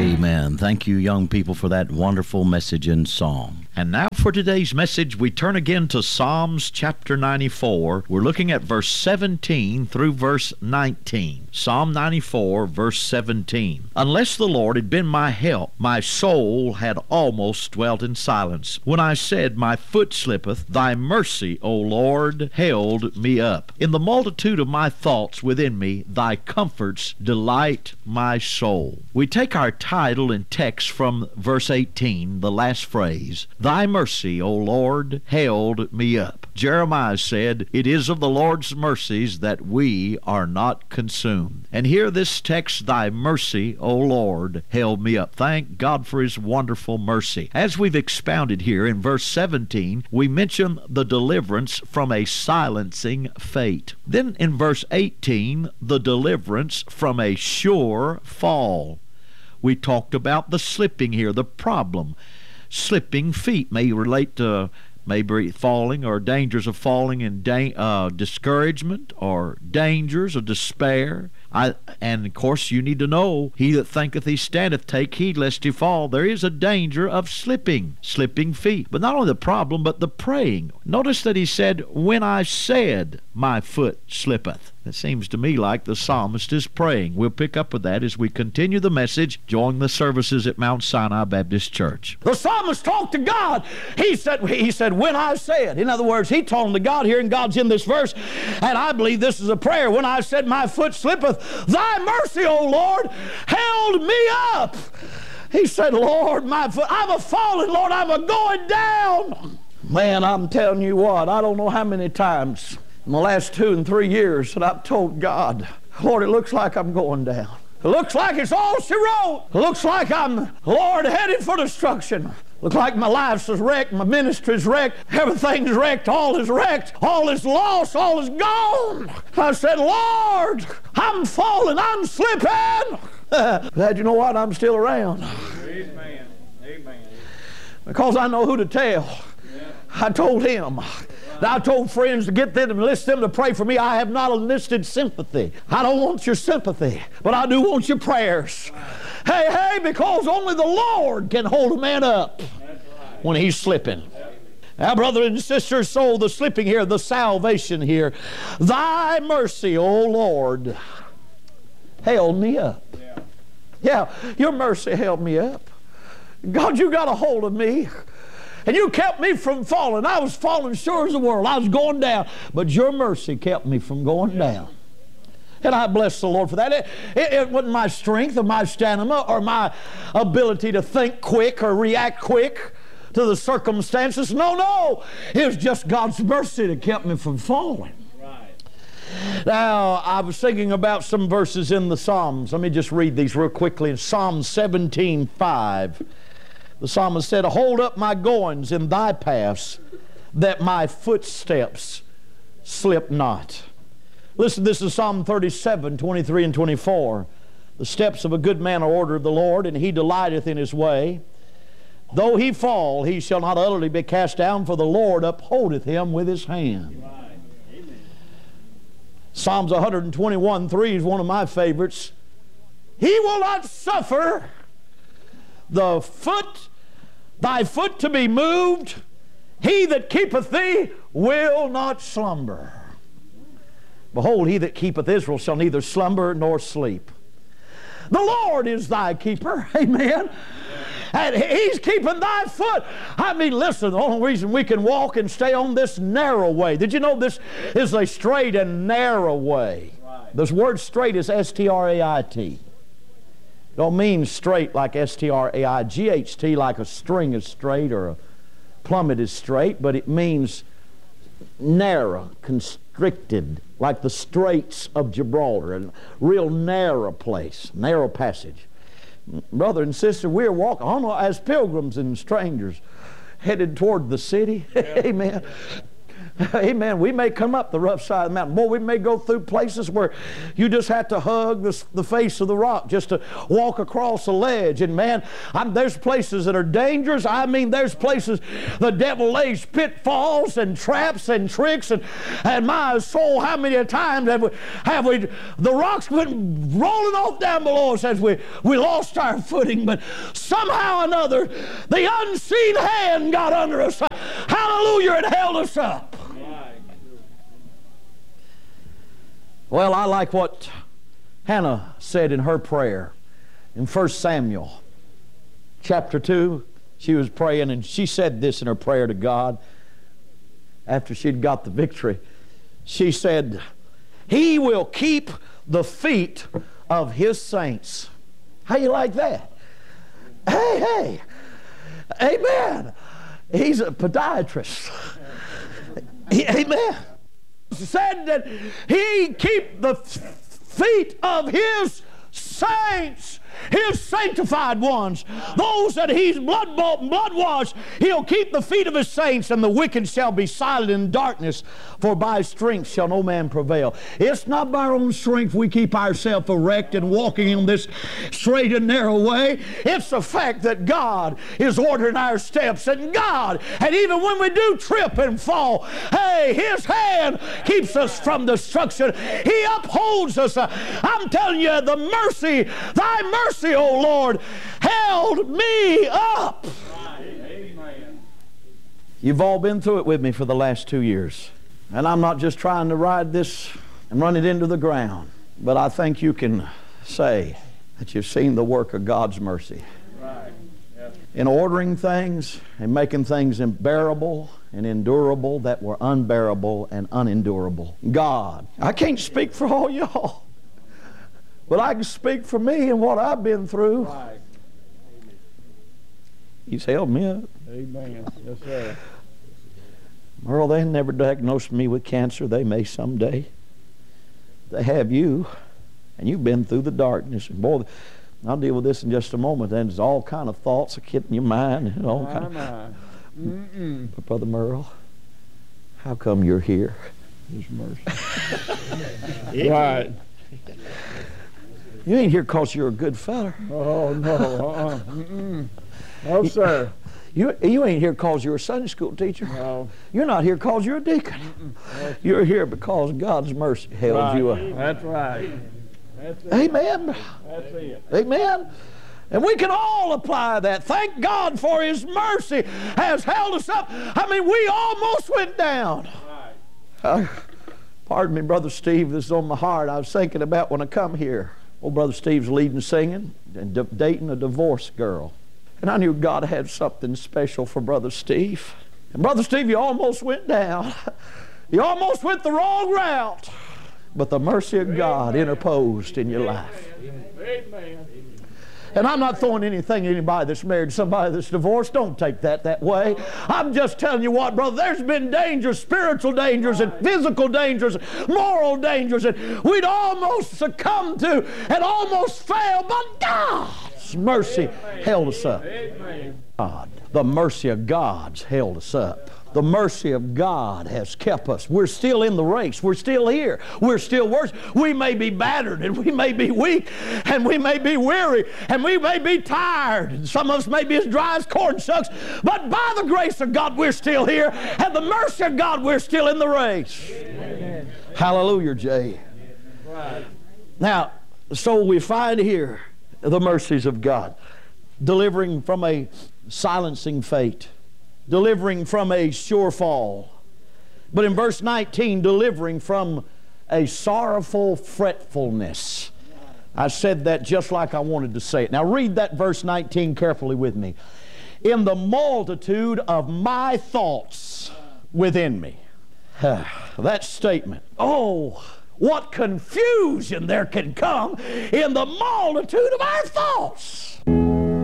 Amen. Thank you, young people, for that wonderful message and song. And now for today's message, we turn again to Psalms chapter 94. We're looking at verse 17 through verse 19. Psalm 94, verse 17. Unless the Lord had been my help, my soul had almost dwelt in silence. When I said, my foot slippeth, thy mercy, O Lord, held me up. In the multitude of my thoughts within me, thy comforts delight my soul. We take our title and text from verse 18, the last phrase. Thy mercy, O Lord, held me up. Jeremiah said, it is of the Lord's mercies that we are not consumed. And here this text, thy mercy, O Lord, held me up. Thank God for his wonderful mercy. As we've expounded here in verse 17, we mention the deliverance from a silencing fate. Then in verse 18, the deliverance from a sure fall. We talked about the slipping here, the problem. Slipping feet may relate to maybe falling or dangers of falling in discouragement or dangers of despair. And of course you need to know, he that thinketh he standeth, take heed lest he fall. There is a danger of slipping feet. But not only the problem, but the praying. Notice that he said, when I said, my foot slippeth. It seems to me like the psalmist is praying. We'll pick up with that as we continue the message during the services at Mount Sinai Baptist Church. The psalmist talked to God. He said, when I said. In other words, he told to God here, and God's in this verse, and I believe this is a prayer. When I said, my foot slippeth, thy mercy, O Lord, held me up. He said, Lord, my foot, I'm a falling, Lord, I'm a going down. Man, I'm telling you what, I don't know how many times in the last 2 and 3 years that I've told God, Lord, it looks like I'm going down. It looks like it's all she wrote. It looks like I'm, Lord, headed for destruction. Looks like my life's wrecked, my ministry's wrecked, everything's wrecked, all is lost, all is gone. I said, Lord, I'm falling, I'm slipping. Glad you know what, I'm still around. Amen. Amen. Because I know who to tell. Yeah. I told him. I told friends to get them and enlist them to pray for me. I have not enlisted sympathy. I don't want your sympathy, but I do want your prayers. Hey, because only the Lord can hold a man up when he's slipping. Now, brother and sister, so the slipping here, the salvation here, thy mercy, O Lord, held me up. Yeah, your mercy held me up. God, you got a hold of me. And you kept me from falling. I was falling sure as the world. I was going down. But your mercy kept me from going down. And I bless the Lord for that. It wasn't my strength or my stamina or my ability to think quick or react quick to the circumstances. No. It was just God's mercy that kept me from falling. Right. Now, I was thinking about some verses in the Psalms. Let me just read these real quickly. In Psalm 17:5. The psalmist said, hold up my goings in thy paths, that my footsteps slip not. Listen, this is Psalm 37, 23 and 24. The steps of a good man are ordered of the Lord, and he delighteth in his way. Though he fall, he shall not utterly be cast down, for the Lord upholdeth him with his hand. Right. Amen. Psalms 121, 3 is one of my favorites. He will not suffer thy foot to be moved. He that keepeth thee will not slumber. Behold, he that keepeth Israel shall neither slumber nor sleep. The Lord is thy keeper. Amen. And he's keeping thy foot. I mean, listen, the only reason we can walk and stay on this narrow way. Did you know this is a straight and narrow way? Right. This word straight is S-T-R-A-I-T. Don't mean straight like S-T-R-A-I-G-H-T, like a string is straight or a plummet is straight, but it means narrow, constricted, like the Straits of Gibraltar, a real narrow place, narrow passage. Brother and sister, we're walking, I don't know, as pilgrims and strangers headed toward the city. Yeah. Amen. Amen. We may come up the rough side of the mountain. Boy, we may go through places where you just have to hug the face of the rock just to walk across a ledge. And man, there's places that are dangerous. I mean, there's places the devil lays pitfalls and traps and tricks. And my soul, how many times have we the rocks went rolling off down below us as we lost our footing. But somehow or another, the unseen hand got under us. Hallelujah, it held us up. Well, I like what Hannah said in her prayer in 1 Samuel chapter 2. She was praying, and she said this in her prayer to God after she'd got the victory. She said, He will keep the feet of His saints. How you like that? Hey, amen. He's a podiatrist. Amen. Said that He keep the feet of His saints, His sanctified ones, those that He's blood-bought and blood-washed. He'll keep the feet of His saints, and the wicked shall be silent in darkness, for by strength shall no man prevail. It's not by our own strength we keep ourselves erect and walking in this straight and narrow way. It's the fact that God is ordering our steps, and God, and even when we do trip and fall, hey, His hand keeps us from destruction. He upholds us. I'm telling you, the mercy, Thy mercy, O Lord, held me up. Amen. You've all been through it with me for the last 2 years. And I'm not just trying to ride this and run it into the ground, but I think you can say that you've seen the work of God's mercy. Right. Yep. In ordering things and making things bearable and endurable that were unbearable and unendurable. God, I can't speak for all y'all, but I can speak for me and what I've been through. Right. He's held me up. Amen. Yes, sir. Merle, they never diagnosed me with cancer. They may someday. They have you, and you've been through the darkness. And boy, I'll deal with this in just a moment. And there's all kind of thoughts that get in your mind. And all kind of. But Brother Merle, how come you're here? His mercy. Right. You ain't here because you're a good fella. Oh, no. No, sir. You ain't here because you're a Sunday school teacher. No. You're not here because you're a deacon. You're here because God's mercy held you up. That's right. That's it. Amen. That's it. Amen. And we can all apply that. Thank God for His mercy has held us up. I mean, we almost went down. Right. Pardon me, Brother Steve, this is on my heart. I was thinking about when I come here. Old Brother Steve's leading singing and dating a divorced girl. And I knew God had something special for Brother Steve. And Brother Steve, you almost went down. You almost went the wrong route. But the mercy of God interposed in your life. Amen. And I'm not throwing anything at anybody that's married, somebody that's divorced. Don't take that way. I'm just telling you what, brother, there's been dangers, spiritual dangers and physical dangers, moral dangers that we'd almost succumb to and almost fail, but God's mercy held us up. God, the mercy of God's held us up. The mercy of God has kept us. We're still in the race. We're still here. We're still working. We may be battered, and we may be weak, and we may be weary, and we may be tired. And some of us may be as dry as corn shucks. But by the grace of God, we're still here. And the mercy of God, we're still in the race. Amen. Hallelujah, Jay. Right. Now, so we find here the mercies of God, delivering from a silencing fate, delivering from a sure fall. But in verse 19, delivering from a sorrowful fretfulness. I said that just like I wanted to say it. Now read that verse 19 carefully with me. In the multitude of my thoughts within me. That statement. Oh, what confusion there can come in the multitude of our thoughts.